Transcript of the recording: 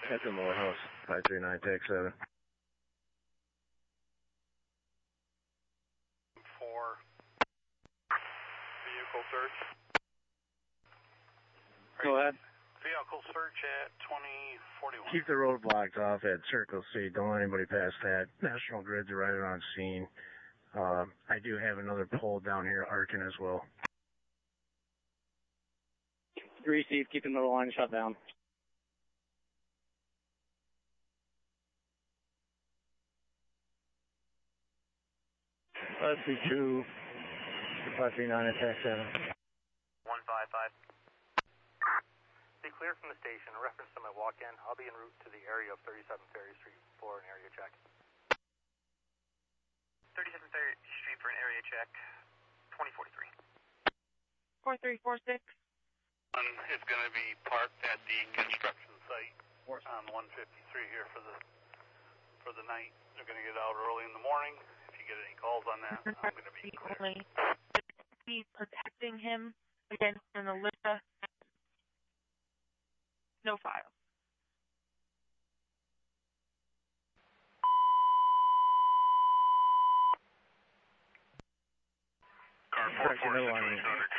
At the Moore House, 539, take 7. For vehicle search. Go ahead. Vehicle search at 2041. Keep the roadblocks off at Circle C. Don't let anybody pass that. National Grid's right on scene. I do have another pole down here arcing as well. 3 Steve, keeping the line shut down. SC2, 539, attack 7. 155. Be clear from the station. In reference to my walk-in, I'll be en route to the area of 37 Ferry Street for an area check. 37 Ferry Street for an area check, 2043. 4346. It's going to be parked at the construction site on 153 here for the night. They're going to get out early in the morning. If you get any calls on that, I'm going to be clear. Only be protecting him against an Alyssa. No file. Car 446 Charger